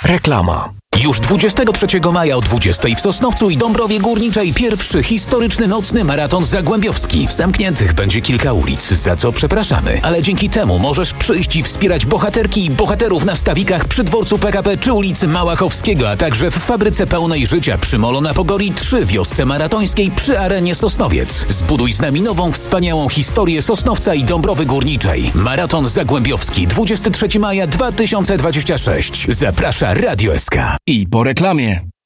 Reklama. Już 23 maja o 20 w Sosnowcu i Dąbrowie Górniczej pierwszy historyczny nocny maraton zagłębiowski. Zamkniętych będzie kilka ulic, za co przepraszamy, ale dzięki temu możesz przyjść i wspierać bohaterki i bohaterów na stawikach przy dworcu PKP czy ulicy Małachowskiego, a także w fabryce pełnej życia przy Molo na Pogori 3 wiosce maratońskiej przy Arenie Sosnowiec. Zbuduj z nami nową, wspaniałą historię Sosnowca i Dąbrowy Górniczej. Maraton zagłębiowski 23 maja 2026. Zaprasza Radio SK. I po reklamie.